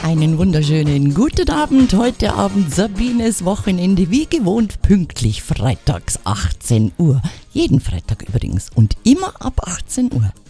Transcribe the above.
Einen wunderschönen guten Abend. Heute Abend Sabines Wochenende, wie gewohnt pünktlich freitags 18 Uhr. Jeden Freitag übrigens und immer ab 18 Uhr.